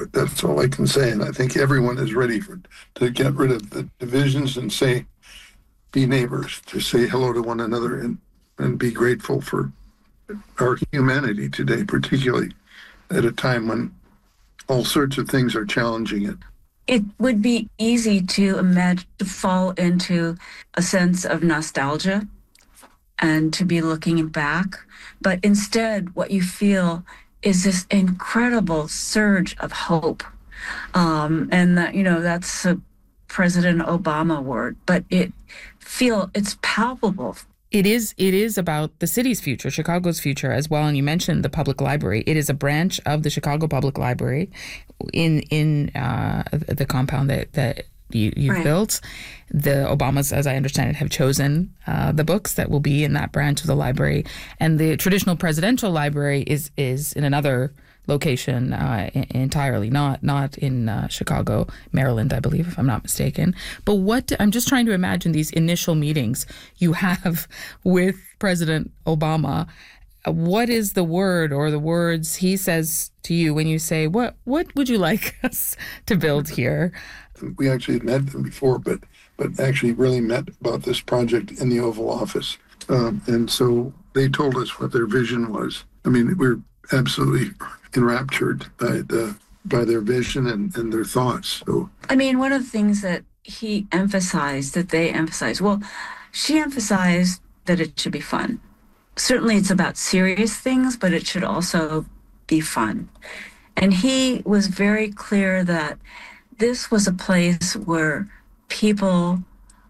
for it. That's all I can say. And I think everyone is ready to get rid of the divisions and be neighbors, to say hello to one another and be grateful for our humanity today, particularly at a time when all sorts of things are challenging it. It would be easy to imagine to fall into a sense of nostalgia and to be looking back. But instead, what you feel is this incredible surge of hope. And that, that's a President Obama word, but it's palpable. It is about the city's future, Chicago's future as well. And you mentioned the public library. It is a branch of the Chicago Public Library in the compound that you've Right. built. The Obamas, as I understand it, have chosen the books that will be in that branch of the library. And the traditional presidential library is in another location entirely, not in Chicago, Maryland, I believe, if I'm not mistaken. But I'm just trying to imagine these initial meetings you have with President Obama. What is the word or the words he says to you when you say, what would you like us to build here? We actually had met them before, but actually really met about this project in the Oval Office. And so they told us what their vision was. I mean, we're absolutely enraptured by their vision and their thoughts. So, I mean, one of the things that they emphasized, well, she emphasized that it should be fun. Certainly it's about serious things, but it should also be fun. And he was very clear that this was a place where people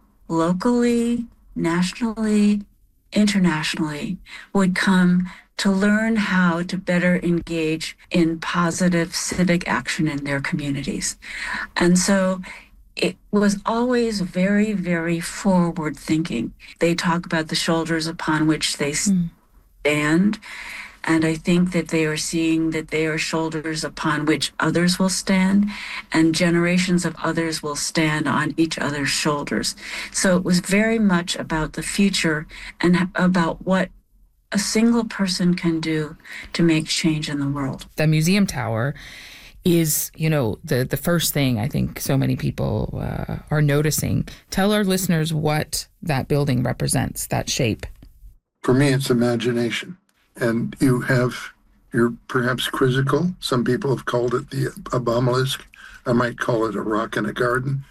locally, nationally, internationally would come to learn how to better engage in positive civic action in their communities. And so it was always very, very forward thinking. They talk about the shoulders upon which they stand. And I think that they are seeing that they are shoulders upon which others will stand, and generations of others will stand on each other's shoulders. So it was very much about the future and about what a single person can do to make change in the world. The museum tower is, the first thing I think so many people are noticing. Tell our listeners what that building represents, that shape. For me, it's imagination. And you're perhaps quizzical. Some people have called it the Obamalisk. I might call it a rock in a garden.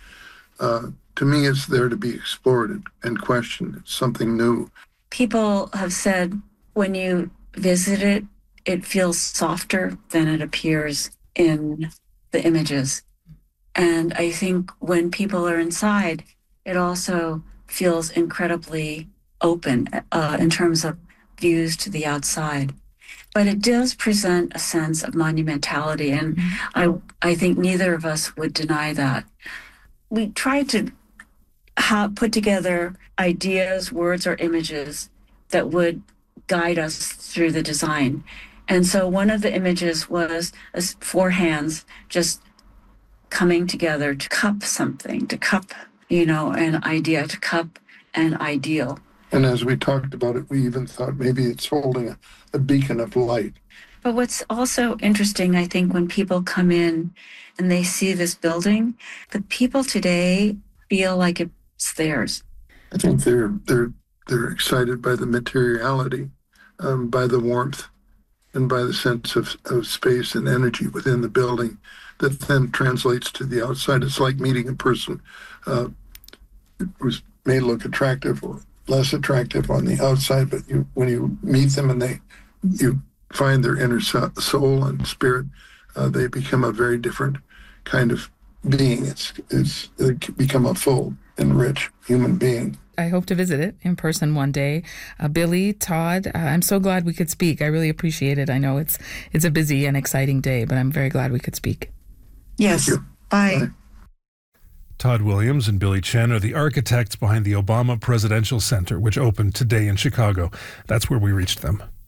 To me, it's there to be explored and questioned. It's something new. People have said when you visit it, it feels softer than it appears in the images. And I think when people are inside, it also feels incredibly open in terms of views to the outside. But it does present a sense of monumentality, and I think neither of us would deny that. We tried to put together ideas, words, or images that would guide us through the design. And so one of the images was 4 hands just coming together to cup something, to cup, an idea, to cup an ideal. And as we talked about it, we even thought maybe it's holding a beacon of light. But what's also interesting, I think, when people come in and they see this building, the people today feel like it's theirs. I think they're excited by the materiality, by the warmth, and by the sense of space and energy within the building that then translates to the outside. It's like meeting a person who's may look attractive or less attractive on the outside, but when you meet them and you find their inner soul and spirit, they become a very different kind of being. They become a full and rich human being. I hope to visit it in person one day. Billy, Todd, I'm so glad we could speak. I really appreciate it. I know it's a busy and exciting day, but I'm very glad we could speak. Yes. Bye. Todd Williams and Billy Chen are the architects behind the Obama Presidential Center, which opened today in Chicago. That's where we reached them.